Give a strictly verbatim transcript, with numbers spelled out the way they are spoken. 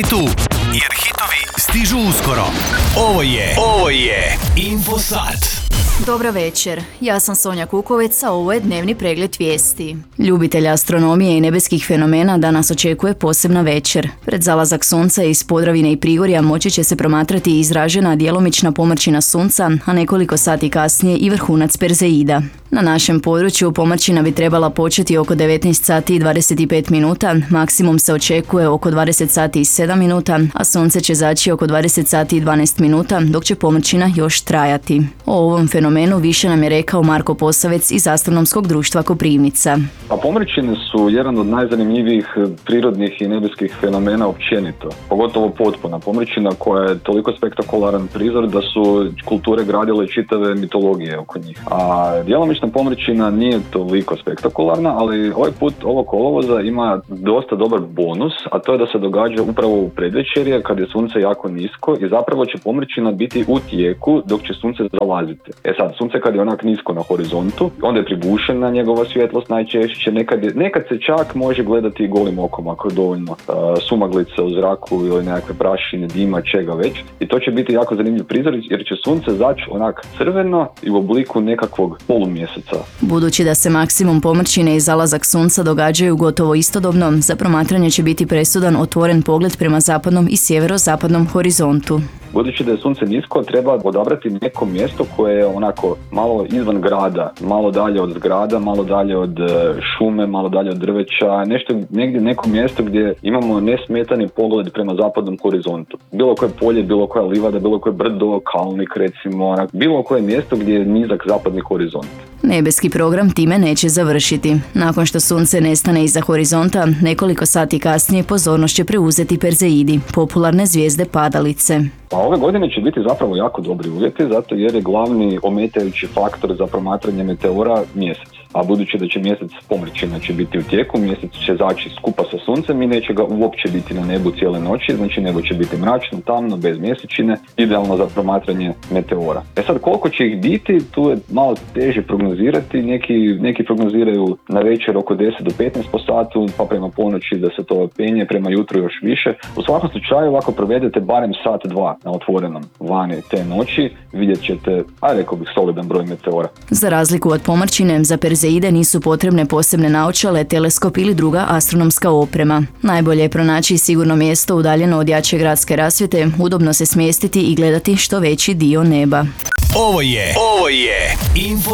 Tu, jer hitovi stižu uskoro. Ovo je, ovo je Infosat. Dobra večer, ja sam Sonja Kukovec, a ovo je dnevni pregled vijesti. Ljubitelja astronomije i nebeskih fenomena danas očekuje posebna večer. Pred zalazak sunca iz Podravine i Prigorja moći će se promatrati izražena djelomična pomrčina sunca, a nekoliko sati kasnije i vrhunac Perzeida. Na našem području pomrčina bi trebala početi oko devetnaest sati i dvadeset pet minuta, maksimum se očekuje oko dvadeset sati i sedam minuta, a sunce će zaći oko dvadeset sati i dvanaest minuta, dok će pomrčina još trajati. O ovom fenomenu više nam je rekao Marko Posavec iz Astronomskog društva Koprivnica. A pomrčine su jedan od najzanimljivijih prirodnih i nebeskih fenomena općenito, pogotovo potpuna pomrčina koja je toliko spektakularan prizor da su kulture gradile čitave mitologije oko njih. A djelomična pomrčina nije toliko spektakularna, ali ovaj put ovog kolovoza ima dosta dobar bonus, a to je da se događa upravo u predvečerje kad je sunce jako nisko i zapravo će pomrčina biti u tijeku dok će sunce zalaziti. E sad, sunce kad je onak nisko na horizontu, onda je pribušena njegova svjetlost najčešće, nekad, je, nekad se čak može gledati golim okom ako je dovoljno uh, sumaglice u zraku ili nekakve prašine, dima, čega već. I to će biti jako zanimljiv prizor jer će sunce zaći onak crveno i u obliku nekakvog polumjeseca. Budući da se maksimum pomrčine i zalazak sunca događaju gotovo istodobno, za promatranje će biti presudan otvoren pogled prema zapadnom i sjeverozapadnom horizontu. Budući da je sunce nisko, treba odabrati neko mjesto koje je onako malo izvan grada, malo dalje od zgrada, malo dalje od šume, malo dalje od drveća, nešto, negdje neko mjesto gdje imamo nesmetani pogled prema zapadnom horizontu. Bilo koje polje, bilo koja livada, bilo koje brdo, kalnik recimo, onak, bilo koje mjesto gdje je nizak zapadni horizont. Nebeski program time neće završiti. Nakon što sunce nestane iza horizonta, nekoliko sati kasnije pozornost će preuzeti Perzeidi, popularne zvijezde padalice. Pa ove godine će biti zapravo jako dobri uvjeti, zato jer je glavni ometajući faktor za promatranje meteora mjesec. A budući da će mjesec pomrčina će biti u tijeku, mjesec će zaći skupa sa suncem i neće ga uopće biti na nebu cijele noći, znači nebo će biti mračno, tamno, bez mjesečine, idealno za promatranje meteora. E sad, koliko će ih biti, tu je malo teže prognozirati, neki, neki prognoziraju na večer oko deset do petnaest po satu, pa prema ponoći da se to penje, prema jutru još više. U svakom slučaju, ako provedete barem sat dva na otvorenom vani te noći, vidjet ćete, a rekao bih, solidan broj meteora. Za razliku od pomrčine, za Perzeide nisu potrebne posebne naočale, teleskop ili druga astronomska oprema. Najbolje je pronaći sigurno mjesto udaljeno od jače gradske rasvjete, udobno se smjestiti i gledati što veći dio neba. Ovo je, ovo je Info